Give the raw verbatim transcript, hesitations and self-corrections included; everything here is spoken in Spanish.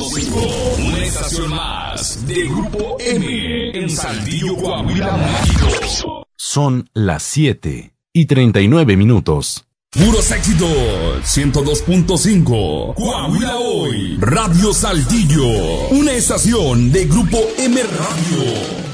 punto cinco. Una estación más de Grupo M en Saltillo, Coahuila, México. Son las siete y treinta y nueve minutos. Puros éxitos, ciento dos punto cinco. Coahuila Hoy, Radio Saltillo. Una estación de Grupo M Radio.